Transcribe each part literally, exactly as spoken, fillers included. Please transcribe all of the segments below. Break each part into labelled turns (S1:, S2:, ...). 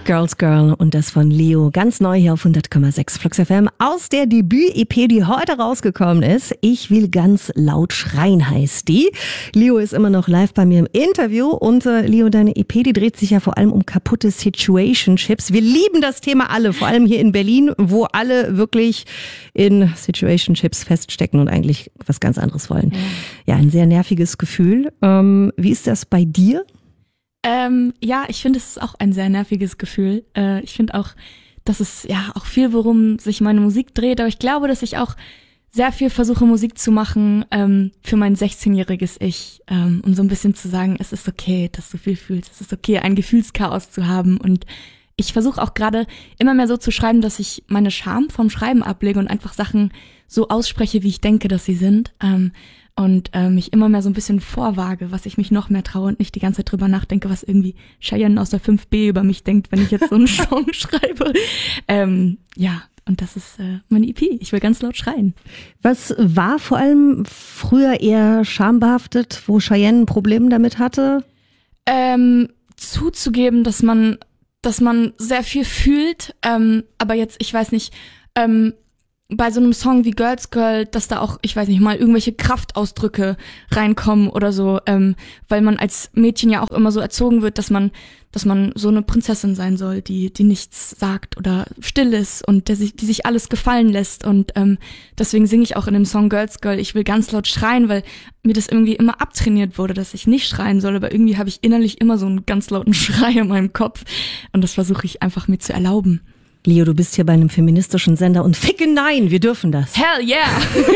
S1: Girls Girl und das von Leo, ganz neu hier auf hundert Komma sechs Flux F M aus der Debüt-E P, die heute rausgekommen ist. Ich will ganz laut schreien, heißt die. Leo ist immer noch live bei mir im Interview und äh, Leo, deine E P, die dreht sich ja vor allem um kaputte Situationships. Wir lieben das Thema alle, vor allem hier in Berlin, wo alle wirklich in Situationships feststecken und eigentlich was ganz anderes wollen. Ja, ein sehr nerviges Gefühl. Ähm, wie ist das bei dir?
S2: Ähm, ja, ich finde, es ist auch ein sehr nerviges Gefühl. Äh, ich finde auch, dass es ja auch viel, worum sich meine Musik dreht. Aber ich glaube, dass ich auch sehr viel versuche, Musik zu machen ähm, für mein sechzehnjähriges Ich. Ähm, um so ein bisschen zu sagen, es ist okay, dass du viel fühlst. Es ist okay, ein Gefühlschaos zu haben. Und ich versuche auch gerade immer mehr so zu schreiben, dass ich meine Scham vom Schreiben ablege und einfach Sachen so ausspreche, wie ich denke, dass sie sind. Ähm, und äh, mich immer mehr so ein bisschen vorwage, was ich mich noch mehr traue und nicht die ganze Zeit drüber nachdenke, was irgendwie Cheyenne aus der fünf B über mich denkt, wenn ich jetzt so einen Song schreibe. Ähm, ja, und das ist äh, meine E P. Ich will ganz laut schreien.
S1: Was war vor allem früher eher schambehaftet, wo Cheyenne ein Problem damit hatte?
S2: Ähm, zuzugeben, dass man, dass man sehr viel fühlt, ähm, aber jetzt, ich weiß nicht, ähm, bei so einem Song wie Girls Girl, dass da auch, ich weiß nicht mal, irgendwelche Kraftausdrücke reinkommen oder so, ähm, weil man als Mädchen ja auch immer so erzogen wird, dass man, dass man so eine Prinzessin sein soll, die, die nichts sagt oder still ist und der sich, die sich alles gefallen lässt. Und ähm, deswegen singe ich auch in dem Song Girls Girl, ich will ganz laut schreien, weil mir das irgendwie immer abtrainiert wurde, dass ich nicht schreien soll, aber irgendwie habe ich innerlich immer so einen ganz lauten Schrei in meinem Kopf und das versuche ich einfach mir zu erlauben.
S1: Leo, du bist hier bei einem feministischen Sender und ficke nein, wir dürfen das.
S2: Hell yeah!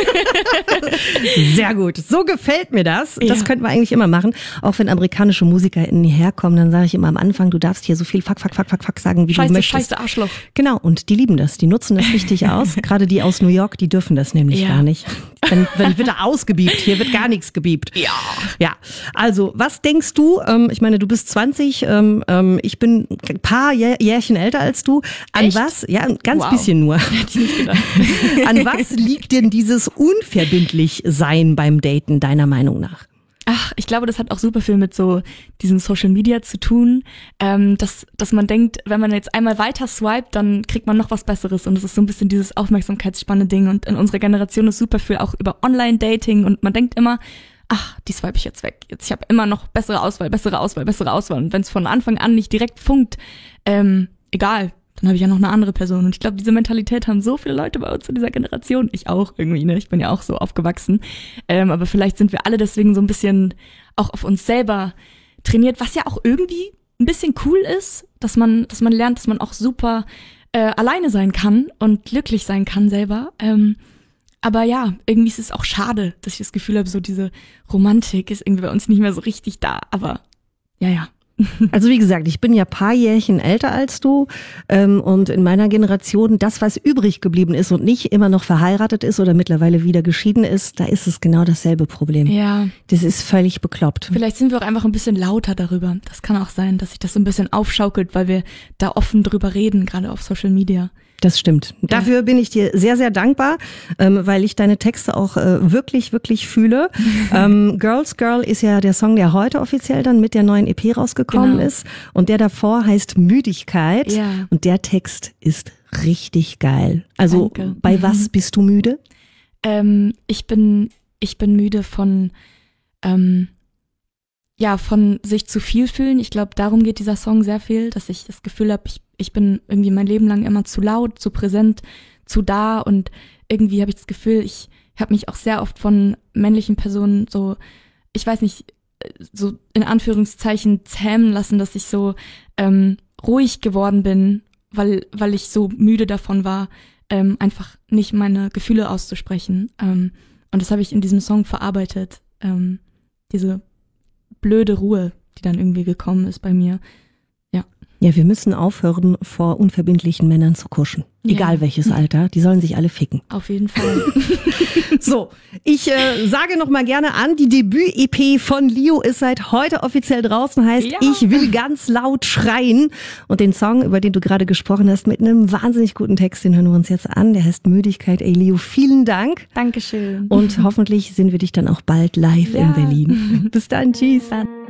S1: Sehr gut, so gefällt mir das. Das
S2: Ja.
S1: könnten wir eigentlich immer machen. Auch wenn amerikanische MusikerInnen hierher kommen, dann sage ich immer am Anfang, du darfst hier so viel Fuck, Fuck, Fuck, Fuck, Fuck sagen, wie
S2: Scheiße,
S1: du möchtest.
S2: scheiße, Arschloch.
S1: Genau, und die lieben das, die nutzen das richtig aus. Gerade die aus New York, die dürfen das nämlich
S2: Ja.
S1: gar nicht. Dann, dann wird er ausgebiebt, hier wird gar nichts gebiebt.
S2: Ja.
S1: Ja, also was denkst du, ähm, ich meine, du bist zwanzig, ähm, ähm, ich bin ein paar Jähr, Jährchen älter als du. An
S2: Echt?
S1: was, ja, ein ganz
S2: Wow.
S1: bisschen nur.
S2: Hätte ich nicht gedacht.
S1: An was liegt denn dieses Unverbindlich-Sein beim Daten, deiner Meinung nach?
S2: Ach, ich glaube, das hat auch super viel mit so diesem Social Media zu tun, ähm, dass, dass man denkt, wenn man jetzt einmal weiter swiped, dann kriegt man noch was Besseres und das ist so ein bisschen dieses Aufmerksamkeitsspanne-Ding und in unserer Generation ist super viel auch über Online-Dating und man denkt immer, ach, die swipe ich jetzt weg. Jetzt, ich habe immer noch bessere Auswahl, bessere Auswahl, bessere Auswahl und wenn es von Anfang an nicht direkt funkt, ähm, egal, dann habe ich ja noch eine andere Person. Und ich glaube, diese Mentalität haben so viele Leute bei uns in dieser Generation. Ich auch irgendwie, ne? Ich bin ja auch so aufgewachsen. Ähm, aber vielleicht sind wir alle deswegen so ein bisschen auch auf uns selber trainiert, was ja auch irgendwie ein bisschen cool ist, dass man, dass man lernt, dass man auch super äh, alleine sein kann und glücklich sein kann selber. Ähm, aber ja, irgendwie ist es auch schade, dass ich das Gefühl habe, so diese Romantik ist irgendwie bei uns nicht mehr so richtig da. Aber ja, ja.
S1: Also wie gesagt, ich bin ja paar Jährchen älter als du ähm, und in meiner Generation, das, was übrig geblieben ist und nicht immer noch verheiratet ist oder mittlerweile wieder geschieden ist, da ist es genau dasselbe Problem.
S2: Ja.
S1: Das ist völlig bekloppt.
S2: Vielleicht sind wir auch einfach ein bisschen lauter darüber. Das kann auch sein, dass sich das so ein bisschen aufschaukelt, weil wir da offen drüber reden, gerade auf Social Media.
S1: Das stimmt. Dafür bin ich dir sehr, sehr dankbar, ähm, weil ich deine Texte auch äh, wirklich, wirklich fühle. ähm, Girls Girl ist ja der Song, der heute offiziell dann mit der neuen E P rausgekommen
S2: Genau.
S1: ist. Und der davor heißt Müdigkeit.
S2: Ja.
S1: Und der Text ist richtig geil. Also
S2: Danke.
S1: bei was bist du müde?
S2: Ähm, ich bin, ich bin müde von, ähm, ja, von sich zu viel fühlen. Ich glaube, darum geht dieser Song sehr viel, dass ich das Gefühl habe, ich, ich bin irgendwie mein Leben lang immer zu laut, zu präsent, zu da und irgendwie habe ich das Gefühl, ich habe mich auch sehr oft von männlichen Personen so, ich weiß nicht, so in Anführungszeichen zähmen lassen, dass ich so ähm, ruhig geworden bin, weil, weil ich so müde davon war, ähm, einfach nicht meine Gefühle auszusprechen. Ähm, und das habe ich in diesem Song verarbeitet. Ähm, diese blöde Ruhe, die dann irgendwie gekommen ist bei mir. Ja.
S1: Ja, wir müssen aufhören, vor unverbindlichen Männern zu kuschen. Egal
S2: Ja.
S1: welches Alter, die sollen sich alle ficken.
S2: Auf jeden Fall.
S1: So, ich äh, sage noch mal gerne an, die Debüt-E P von Leo ist seit heute offiziell draußen, heißt
S2: Ja.
S1: Ich will ganz laut schreien. Und den Song, über den du gerade gesprochen hast, mit einem wahnsinnig guten Text, den hören wir uns jetzt an. Der heißt Müdigkeit. Ey Leo, vielen Dank.
S2: Dankeschön.
S1: Und hoffentlich sehen wir dich dann auch bald live
S2: Ja.
S1: in Berlin. Bis dann, tschüss.
S2: Dann.